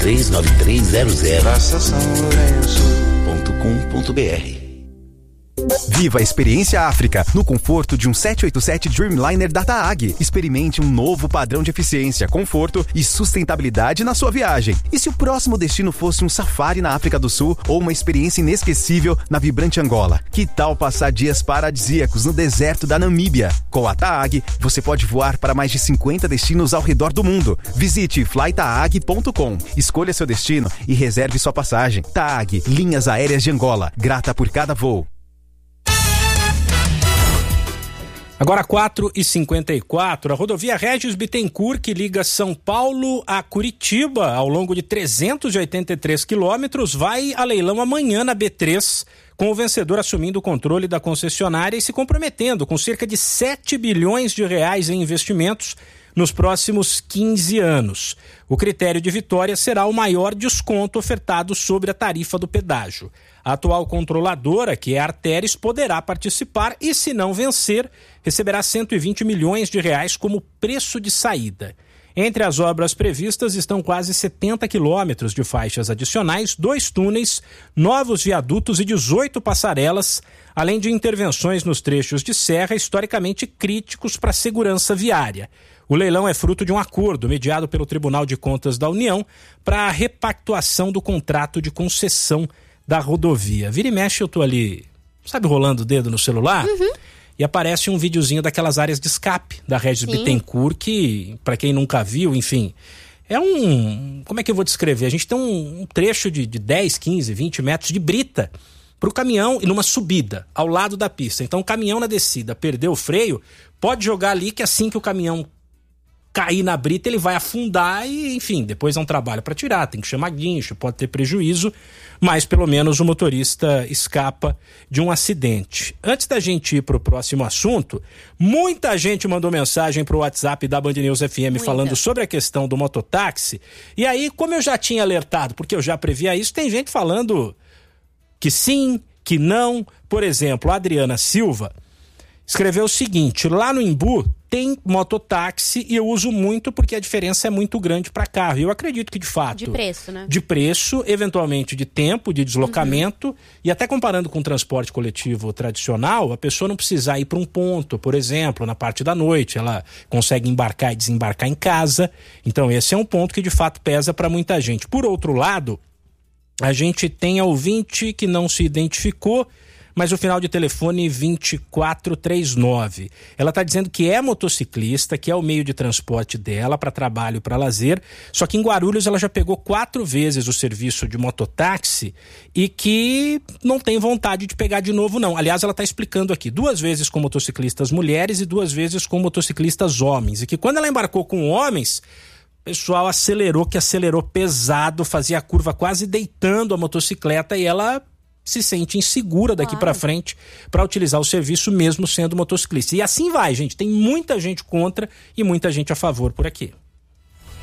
339300. Praça São Lourenço.com.br. Viva a experiência África no conforto de um 787 Dreamliner da TAAG. Experimente um novo padrão de eficiência, conforto e sustentabilidade na sua viagem. E se o próximo destino fosse um safari na África do Sul ou uma experiência inesquecível na vibrante Angola? Que tal passar dias paradisíacos no deserto da Namíbia? Com a TAAG, você pode voar para mais de 50 destinos ao redor do mundo. Visite flytaag.com, escolha seu destino e reserve sua passagem. TAAG, Linhas Aéreas de Angola, grata por cada voo. Agora 4h54, a rodovia Régis Bittencourt, que liga São Paulo a Curitiba ao longo de 383 quilômetros, vai a leilão amanhã na B3, com o vencedor assumindo o controle da concessionária e se comprometendo com cerca de 7 bilhões de reais em investimentos nos próximos 15 anos. O critério de vitória será o maior desconto ofertado sobre a tarifa do pedágio. A atual controladora, que é a Arteris, poderá participar e, se não vencer, receberá 120 milhões de reais como preço de saída. Entre as obras previstas estão quase 70 quilômetros de faixas adicionais, 2 túneis, novos viadutos e 18 passarelas, além de intervenções nos trechos de serra historicamente críticos para a segurança viária. O leilão é fruto de um acordo mediado pelo Tribunal de Contas da União para a repactuação do contrato de concessão da rodovia. Vira e mexe, eu tô ali, sabe, rolando o dedo no celular? E aparece um videozinho daquelas áreas de escape da Régis Bittencourt, que, para quem nunca viu, enfim, é como é que eu vou descrever? A gente tem um trecho de 10, 15, 20 metros de brita para o caminhão e numa subida ao lado da pista. Então o caminhão na descida perdeu o freio, pode jogar ali que assim que o caminhão cair na brita ele vai afundar e, enfim, depois é um trabalho para tirar, tem que chamar guincho, pode ter prejuízo, mas pelo menos o motorista escapa de um acidente. Antes da gente ir para o próximo assunto, muita gente mandou mensagem para o WhatsApp da Band News FM falando sobre a questão do mototáxi, e aí, como eu já tinha alertado, porque eu já previa isso, tem gente falando que sim, que não. Por exemplo, a Adriana Silva escreveu o seguinte: lá no Imbu tem mototáxi e eu uso muito porque a diferença é muito grande para carro. Eu acredito que, de fato... De preço, né? De preço, eventualmente de tempo, de deslocamento, e até comparando com o transporte coletivo tradicional, a pessoa não precisa ir para um ponto, por exemplo, na parte da noite, ela consegue embarcar e desembarcar em casa. Então esse é um ponto que, de fato, pesa para muita gente. Por outro lado, a gente tem a ouvinte que não se identificou, mas o final de telefone 2439. Ela está dizendo que é motociclista, que é o meio de transporte dela para trabalho e para lazer, só que em Guarulhos ela já pegou 4 vezes o serviço de mototáxi e que não tem vontade de pegar de novo, não. Aliás, ela está explicando aqui, 2 vezes com motociclistas mulheres e 2 vezes com motociclistas homens, e que quando ela embarcou com homens, o pessoal acelerou pesado, fazia a curva quase deitando a motocicleta, e ela se sente insegura daqui para frente para utilizar o serviço mesmo sendo motociclista. E assim vai, gente. Tem muita gente contra e muita gente a favor por aqui.